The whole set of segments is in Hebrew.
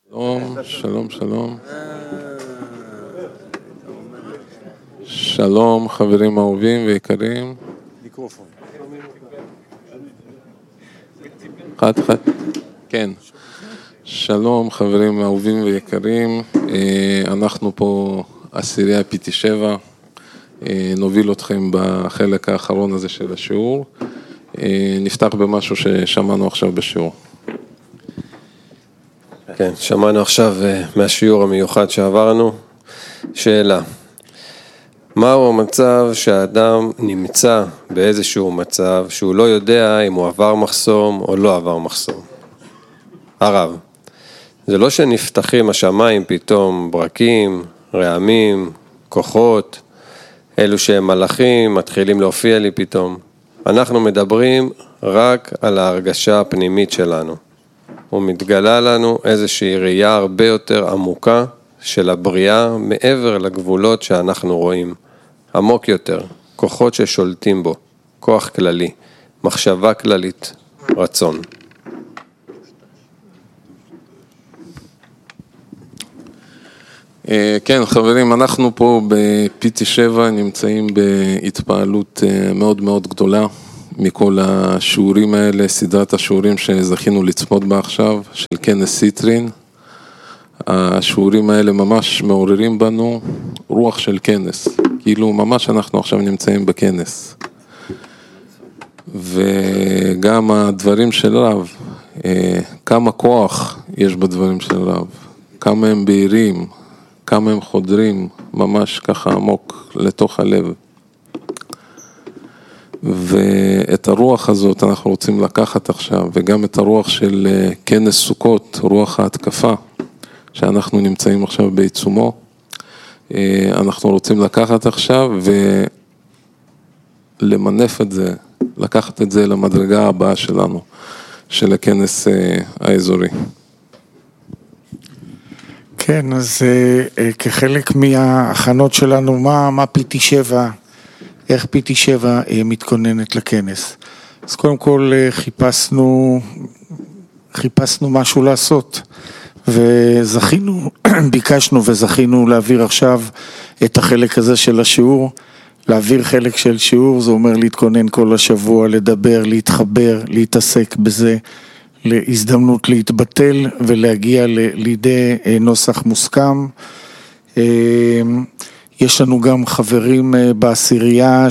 שלום, שלום, שלום. שלום, חברים אהובים ויקרים. מיקרופון. אחד. כן. שלום, חברים אהובים ויקרים. אנחנו פה עשירייה PT7. נוביל אתכם בחלק האחרון הזה של השיעור. נפתח במשהו ששמענו עכשיו בשיעור. כן, שמענו עכשיו מהשיעור המיוחד שעברנו. שאלה, מהו המצב שהאדם נמצא באיזשהו מצב שהוא לא יודע אם הוא עבר מחסום או לא עבר מחסום? הרב, זה לא שנפתחים השמיים פתאום ברקים, רעמים, כוחות, אלו שהם מלאכים מתחילים להופיע לי פתאום. אנחנו מדברים רק על ההרגשה הפנימית שלנו. ומתגלה לנו איזושהי ראייה הרבה יותר עמוקה של הבריאה מעבר לגבולות שאנחנו רואים. עמוק יותר, כוחות ששולטים בו, כוח כללי, מחשבה כללית, רצון. כן, חברים, אנחנו פה ב-PT7 נמצאים בהתפעלות מאוד מאוד גדולה מכל השיעורים האלה, סדרת השיעורים שזכינו לצפות בה עכשיו, של כנס סיטרין. השיעורים האלה ממש מעוררים בנו רוח של כנס, כאילו ממש אנחנו עכשיו נמצאים בכנס. וגם הדברים של רב, כמה כוח יש בדברים של רב, כמה הם בהירים, כמה הם חודרים ממש ככה עמוק לתוך הלב. ואת הרוח הזאת אנחנו רוצים לקחת עכשיו, וגם את הרוח של כנס סוכות, רוח ההתקפה, שאנחנו נמצאים עכשיו בעיצומו, אנחנו רוצים לקחת עכשיו ולמנף את זה, לקחת את זה למדרגה הבאה שלנו, של הכנס האזורי. כן, אז כחלק מההכנות שלנו, מה PT7, איך PT7 מתכוננת לכנס. אז קודם כל חיפשנו משהו לעשות, וזכינו, ביקשנו וזכינו להעביר עכשיו את החלק הזה של השיעור. להעביר חלק של שיעור, זה אומר להתכונן כל השבוע, לדבר, להתחבר, להתעסק בזה, להזדמנות להתבטל ולהגיע לידי נוסח מוסכם. יש לנו גם חברים בעשירייה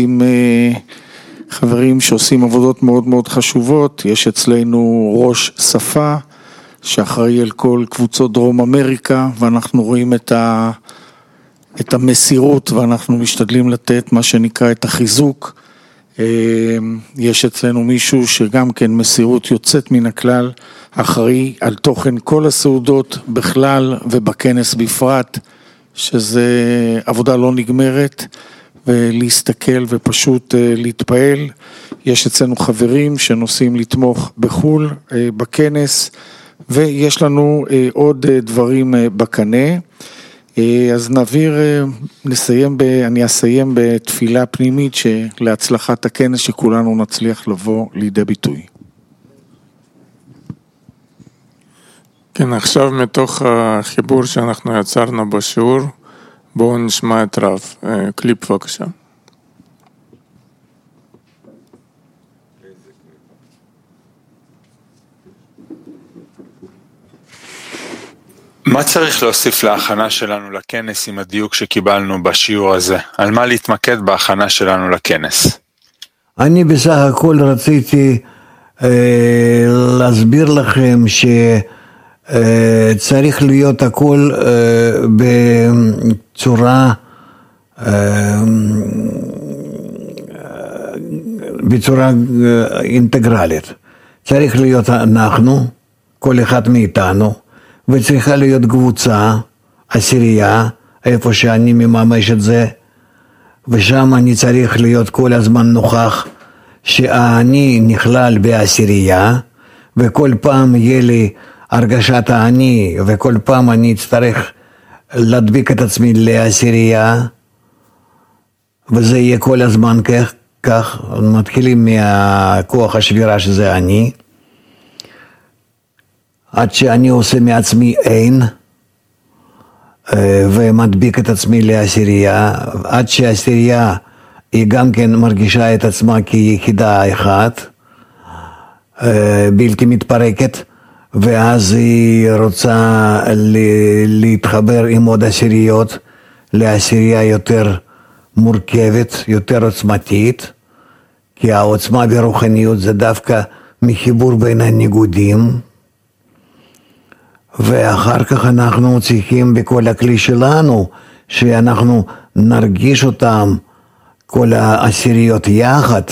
חברים שעושים עבודות מאוד מאוד חשובות. יש אצלנו ראש שפה שאחראי על כל קבוצות דרום אמריקה, ואנחנו רואים את המסירות ואנחנו משתדלים לתת מה שנקרא את החיזוק. יש אצלנו מישהו שגם כן מסירות יוצאת מן הכלל, אחראי על תוכן כל הסעודות בכלל ובכנס בפרט, שזה עבודה לא נגמרת, ולהסתכל ופשוט להתפעל. יש אצלנו חברים שנוסעים לתמוך בחול בכנס, ויש לנו עוד דברים בקנה. אז אני אסיים בתפילה פנימית להצלחת הכנס, שכולנו נצליח לבוא לידי ביטוי. כן, עכשיו מתוך החיבור שאנחנו יצרנו בשיעור, בואו נשמע את רב. קליפ בבקשה. מה צריך להוסיף להכנה שלנו לכנס עם הדיוק שקיבלנו בשיעור הזה? על מה להתמקד בהכנה שלנו לכנס? אני בסך הכל רציתי להסביר לכם שצריך להיות הכל בצורה אינטגרלית. צריך להיות אנחנו, כל אחד מאיתנו, וצריכה להיות קבוצה, עשירייה, איפה שאני מממש את זה, ושם אני צריך להיות כל הזמן נוכח שאני נכלל בעשירייה, וכל פעם יהיה לי הרגשת העני, וכל פעם אני אצטרך להדביק את עצמי לעשירייה, וזה יהיה כל הזמן כך, מתחילים מהכוח השבירה שזה אני. עד שאני עושה מעצמי אין, ומדביק את עצמי לעשירייה, עד שהעשירייה היא גם כן מרגישה את עצמה כיחידה אחת, בלתי מתפרקת, ואז היא רוצה להתחבר עם עוד עשיריות, לעשירייה יותר מורכבת, יותר עוצמתית, כי העוצמה ברוחניות זה דווקא מחיבור בין הניגודים, ואחר כך אנחנו צריכים בכל הכלי שלנו, שאנחנו נרגיש אותם, כל העשיריות יחד,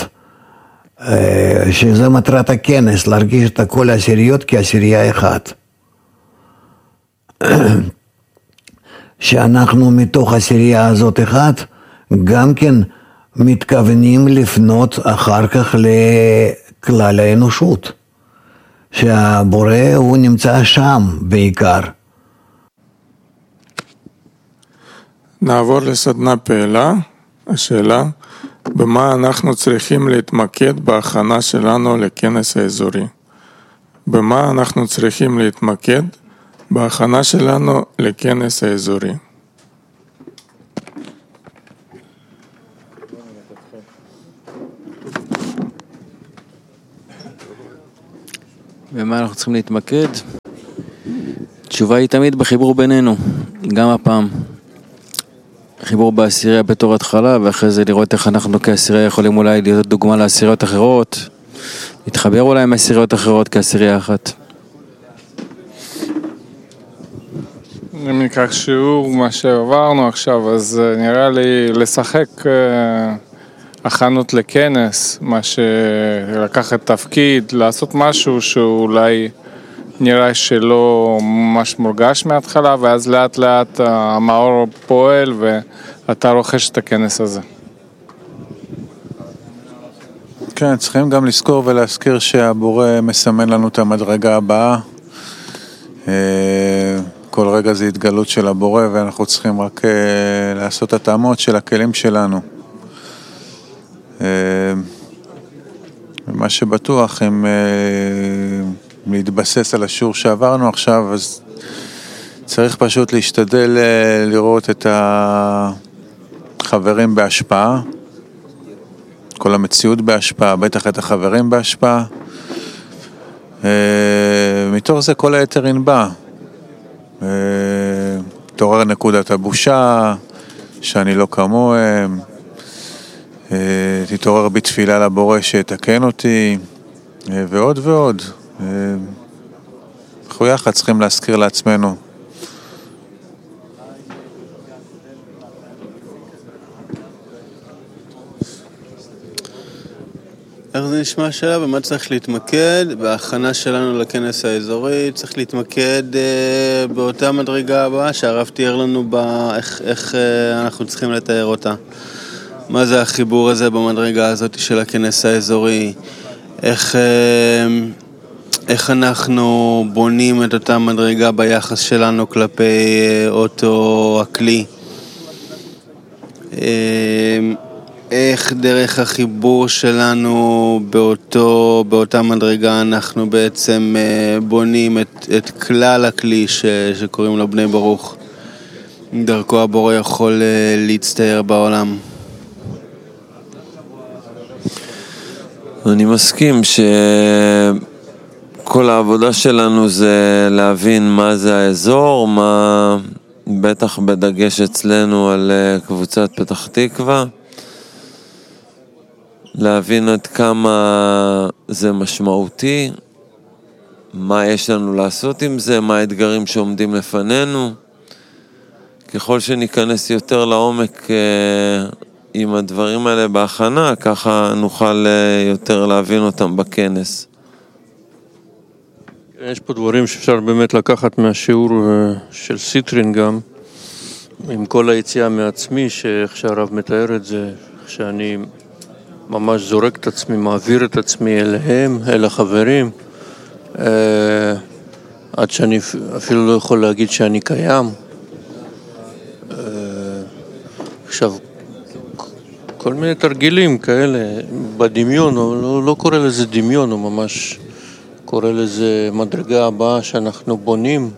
שזה מטרת הכנס, להרגיש את כל העשיריות כעשירייה אחת. שאנחנו מתוך העשירייה הזאת אחת, גם כן מתכוונים לפנות אחר כך לכלל האנושות. שהבורא הוא נמצא שם בעיקר. נעבור לסדנה פעילה. השאלה, במה אנחנו צריכים להתמקד בהכנה שלנו לכנס האזורי? במה אנחנו צריכים להתמקד בהכנה שלנו לכנס האזורי? במה אנחנו צריכים להתמקד? התשובה היא תמיד בחיבור בינינו, גם הפעם. חיבור בעשירייה בתור התחלה, ואחרי זה לראות איך אנחנו כעשירייה יכולים אולי להיות דוגמה לעשיריות אחרות, להתחבר אולי עם עשיריות אחרות כעשירייה אחת. אם ניקח שיעור מה שעברנו עכשיו, אז נראה לי לשחק הכנות לכנס, מה שלקחת תפקיד, לעשות משהו שאולי נראה שלא ממש מורגש מההתחלה, ואז לאט לאט המאור פועל ואתה רוכש את הכנס הזה. כן, צריכים גם לזכור ולהזכיר שהבורא מסמן לנו את המדרגה הבאה. כל רגע זה התגלות של הבורא, ואנחנו צריכים רק לעשות התאמות של הכלים שלנו. מה שבטוח, אם להתבסס על השיעור שעברנו עכשיו, אז צריך פשוט להשתדל לראות את החברים בהשפעה, כל המציאות בהשפעה, בטח את החברים בהשפעה. מתוך זה כל היתר ינבע. תעורר נקודת הבושה, שאני לא כמוהם, תתעורר בתפילה לבורא שיתקן אותי, ועוד ועוד. אנחנו יחד צריכים להזכיר לעצמנו. איך זה נשמע השאלה? במה צריך להתמקד? בהכנה שלנו לכנס האזורי צריך להתמקד באותה מדרגה הבאה שהרב תיאר לנו איך אנחנו צריכים לתאר אותה. מה זה החיבור הזה במדרגה הזאת של הכנס האזורי? איך אנחנו בונים את אותה מדרגה ביחס שלנו כלפי אותו הכלי? איך דרך החיבור שלנו באותה מדרגה אנחנו בעצם בונים את כלל הכלי שקוראים לו בני ברוך. דרכו הבורא יכול להצטייר בעולם. אני מסכים שכל העבודה שלנו זה להבין מה זה האזור, מה בטח בדגש אצלנו על קבוצת פתח תקווה, להבין עד כמה זה משמעותי, מה יש לנו לעשות עם זה, מה האתגרים שעומדים לפנינו. ככל שניכנס יותר לעומק עם הדברים האלה בהכנה, ככה נוכל יותר להבין אותם בכנס. יש פה דברים שאפשר באמת לקחת מהשיעור של סיטרין גם, עם כל היציאה מעצמי, שאיך שהרב מתאר את זה, שאני ממש זורק את עצמי, מעביר את עצמי אליהם, אל החברים, עד שאני אפילו לא יכול להגיד שאני קיים. עכשיו, כל מיני תרגילים כאלה, בדמיון, לא קורא לזה דמיון, הוא ממש קורא לזה מדרגה הבאה שאנחנו בונים.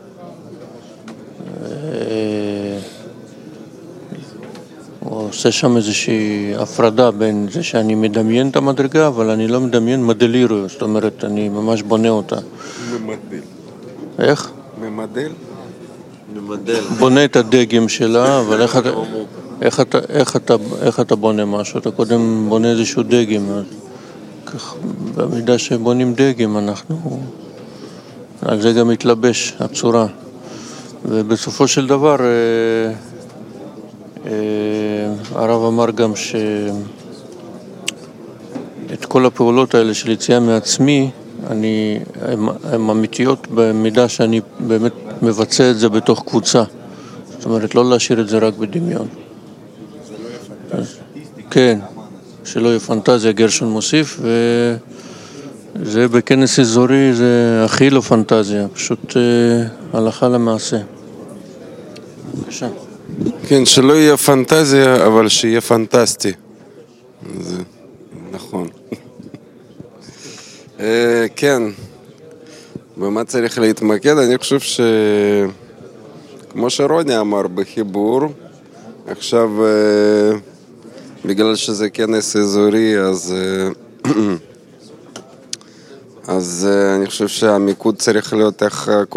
הוא עושה שם איזושהי הפרדה בין זה שאני מדמיין את המדרגה, אבל אני לא מדמיין מדלירו, זאת אומרת, אני ממש בונה אותה. ממדל. איך? ממדל? בונה את הדגם שלה, אבל איך אתה בונה משהו? אתה קודם בונה איזשהו דגם. במידה שבונים דגם, על זה גם מתלבש הצורה. ובסופו של דבר, הרב אמר גם שאת כל הפעולות האלה של יציאה מעצמי, הן אמיתיות במידה שאני באמת מבצע את זה בתוך קבוצה. זאת אומרת, לא להשאיר את זה רק בדמיון. כן, שלא יהיה פנטזיה, גרשון מוסיף, וזה בכנס אזורי, זה הכי לא פנטזיה, פשוט הלכה למעשה. בבקשה. כן, שלא יהיה פנטזיה, אבל שיהיה פנטסטי. זה נכון. כן, במה צריך להתמקד? אני חושב כמו שרוני אמר בחיבור, עכשיו בגלל שזה כנס אזורי, אז אני חושב שהמיקוד צריך להיות איך כל